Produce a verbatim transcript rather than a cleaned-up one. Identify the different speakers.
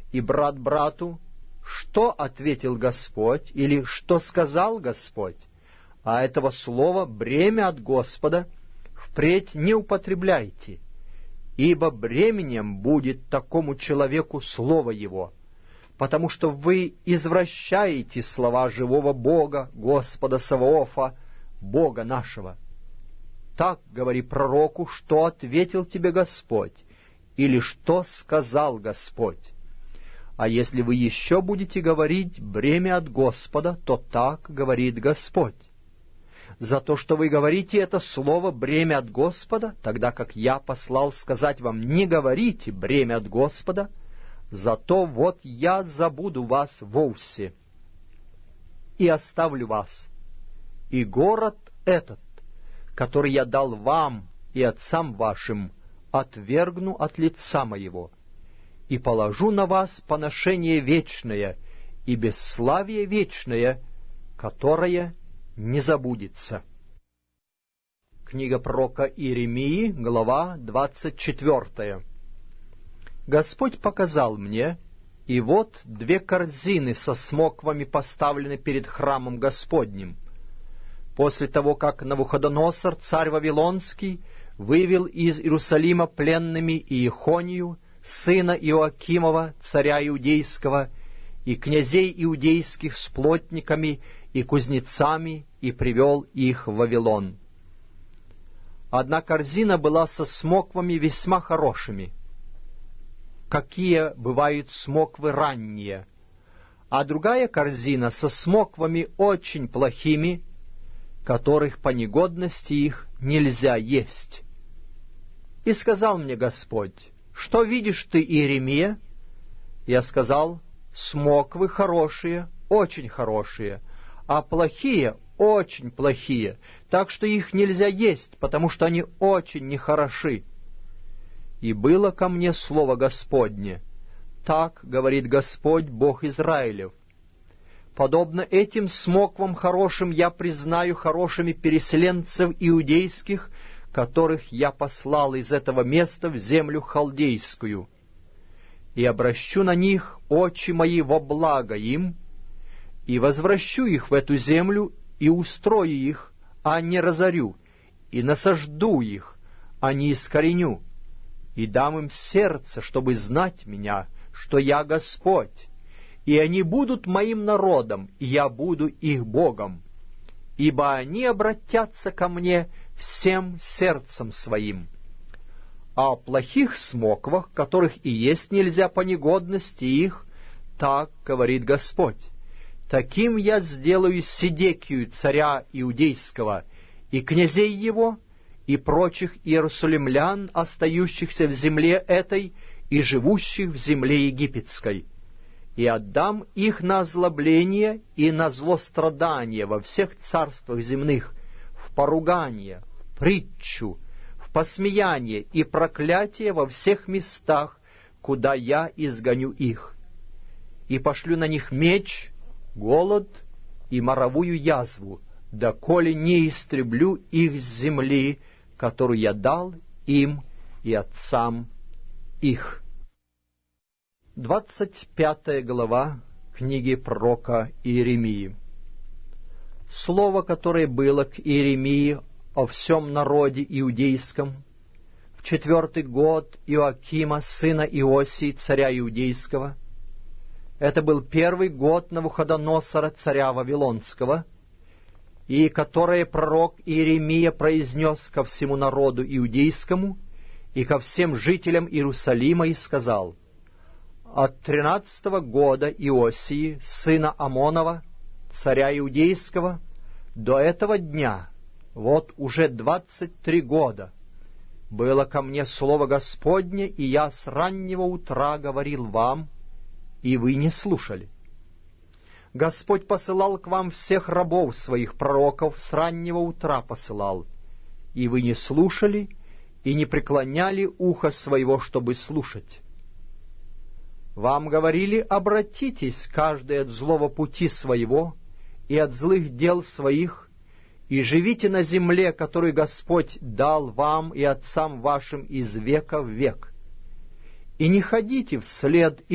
Speaker 1: и брат брату: что ответил Господь, или что сказал Господь? А этого слова бремя от Господа впредь не употребляйте, ибо бременем будет такому человеку слово его, потому что вы извращаете слова живого Бога, Господа Саваофа, Бога нашего. Так говори пророку, что ответил тебе Господь, или что сказал Господь. А если вы еще будете говорить бремя от Господа, то так говорит Господь: за то, что вы говорите это слово бремя от Господа, тогда как я послал сказать вам: не говорите бремя от Господа, зато вот я забуду вас вовсе и оставлю вас, и город этот, который я дал вам и отцам вашим, отвергну от лица моего, и положу на вас поношение вечное и бесславие вечное, которое не забудется. Книга пророка Иеремии, глава двадцать четвертая. Господь показал мне, и вот две корзины со смоквами поставлены перед храмом Господним. После того, как Навуходоносор, царь Вавилонский, вывел из Иерусалима пленными Иехонию, сына Иоакимова, царя Иудейского, и князей иудейских с плотниками и кузнецами, и привел их в Вавилон. Одна корзина была со смоквами весьма хорошими, какие бывают смоквы ранние, а другая корзина со смоквами очень плохими, которых по негодности их нельзя есть. И сказал мне Господь: что видишь ты, Иеремия? Я сказал: смоквы хорошие, очень хорошие, а плохие, очень плохие, так что их нельзя есть, потому что они очень нехороши. И было ко мне слово Господне: так говорит Господь, Бог Израилев: подобно этим смоквам хорошим я признаю хорошими переселенцев иудейских, которых я послал из этого места в землю халдейскую, и обращу на них очи мои во благо им, и возвращу их в эту землю, и устрою их, а не разорю, и насажду их, а не искореню, и дам им сердце, чтобы знать меня, что я Господь, и они будут моим народом, и я буду их Богом, ибо они обратятся ко мне всем сердцем своим. А о плохих смоквах, которых и есть нельзя по негодности их, так говорит Господь: таким я сделаю Седекию, царя Иудейского, и князей его, и прочих иерусалимлян, остающихся в земле этой и живущих в земле египетской, и отдам их на озлобление и на злострадание во всех царствах земных, в поругание, в притчу, в посмеяние и проклятие во всех местах, куда я изгоню их. И пошлю на них меч, голод и моровую язву, доколе не истреблю их с земли, которую я дал им и отцам их. Двадцать пятая глава книги пророка Иеремии. Слово, которое было к Иеремии о всем народе иудейском в четвертый год Иоакима, сына Иосии, царя Иудейского. Это был первый год Навуходоносора, царя Вавилонского, и которое пророк Иеремия произнес ко всему народу иудейскому и ко всем жителям Иерусалима, и сказал: от тринадцатого года Иосии, сына Амонова, царя Иудейского, до этого дня, вот уже двадцать три года, было ко мне слово Господне, и я с раннего утра говорил вам, и вы не слушали. Господь посылал к вам всех рабов своих пророков, с раннего утра посылал, и вы не слушали и не преклоняли ухо своего, чтобы слушать. Вам говорили: обратитесь каждый от злого пути своего и от злых дел своих, и живите на земле, которую Господь дал вам и отцам вашим из века в век. И не ходите вслед